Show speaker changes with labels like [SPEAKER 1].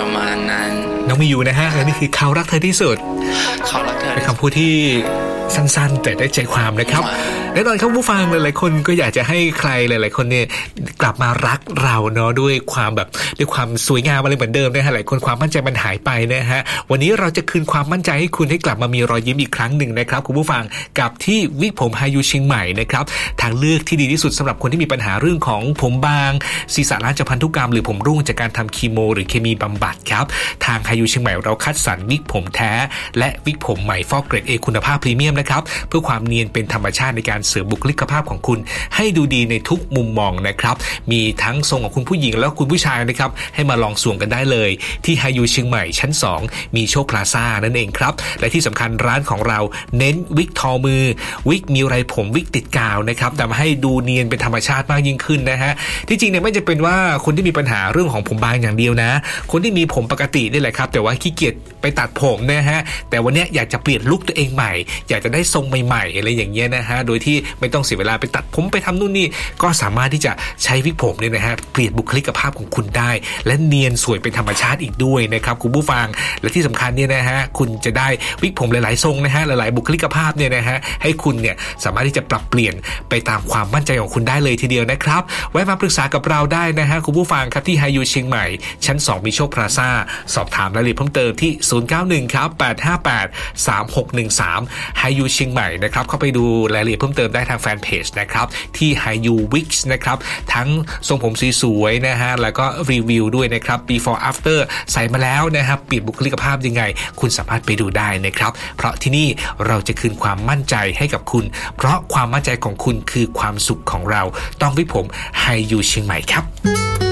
[SPEAKER 1] ประมาณนั้น
[SPEAKER 2] น้องมีอยู่นะฮะและนี่คือเขารักเธอที่สุด
[SPEAKER 1] เขารักเธอ
[SPEAKER 2] เป็นคำพูดที่สั้นๆแต่ได้ใจความนะครับแน่นอนครับผู้ฟังหลายๆคนก็อยากจะให้ใครหลายๆคนเนี่ยกลับมารักเราเนาะด้วยความสวยงามอะไรเหมือนเดิมนะฮะหลายคนความมั่นใจมันหายไปนะฮะวันนี้เราจะคืนความมั่นใจให้คุณให้กลับมามีรอยยิ้มอีกครั้งหนึ่งนะครับคุณผู้ฟังกับที่วิกผมไฮยูเชียงใหม่นะครับทางเลือกที่ดีที่สุดสำหรับคนที่มีปัญหาเรื่องของผมบางศีรษะล้านจากพันธุกรรมหรือผมร่วงจากการทำคีโมหรือเคมีบำบัดครับทางไฮยูเชียงใหม่เราคัดสรรวิกผมแท้และวิกผมใหม่ฟอกเกรด A คุณภาพพรีเมียมนะครับเพื่อความเนียนเป็นธรรมชาติในการเสริมบุคลิกภาพของคุณให้ดูดีในทุกมุมมองนะครับมีทั้งทรงของคุณผู้หญิงและคุณผู้ชายนะครับให้มาลองสวมกันได้เลยที่ไฮยูเชียงใหม่ชั้น2มีโชคพลาซ่านั่นเองครับและที่สำคัญร้านของเราเน้นวิกทอมือวิกมีไรผมวิกติดกาวนะครับทำให้ดูเนียนเป็นธรรมชาติมากยิ่งขึ้นนะฮะที่จริงเนี่ยไม่จะเป็นว่าคนที่มีปัญหาเรื่องของผมบางอย่างเดียวนะคนที่มีผมปกตินี่แหละครับแต่ว่าขี้เกียจไปตัดผมนะฮะแต่วันนี้อยากจะเปลี่ยนลุคตัวเองใหม่อยากจะได้ทรงใหม่ๆอะไรอย่างเงี้ยนะฮะโดยที่ไม่ต้องเสียเวลาไปตัดผมไปทำนู่นนี่ก็สามารถที่จะใช้วิกผมเนี่ยนะฮะเปลี่ยนบุคลิกภาพของคุณได้และเนียนสวยเป็นธรรมชาติอีกด้วยนะครับคุณผู้ฟังและที่สำคัญเนี่ยนะฮะคุณจะได้วิกผมหลายๆทรงนะฮะหลายๆบุคลิกภาพเนี่ยนะฮะให้คุณเนี่ยสามารถที่จะปรับเปลี่ยนไปตามความมั่นใจของคุณได้เลยทีเดียวนะครับไว้มาปรึกษากับเราได้นะฮะคุณผู้ฟังครับที่ไฮยูเชียงใหม่ชั้น2มีโชคพลาซ่าสอบถามรายละเอียดเพิ่มเติมที่091ครับ858 3613ไฮยูเชียงใหม่นะครับเข้าไปดูรายละเอียดเพิ่มเติมได้ทางแฟนเพจนะครับที่ไฮยูวิกส์นะครับทั้งทรงผมสวยๆนะฮะแล้วก็รีวิวด้วยนะครับ before after ใส่มาแล้วนะครับเปลี่ยนบุคลิกภาพยังไงคุณสามารถไปดูได้นะครับเพราะที่นี่เราจะคืนความมั่นใจให้กับคุณเพราะความมั่นใจของคุณคือความสุขของเราต้องวิกผมไฮยูเชียงใหม่ครับ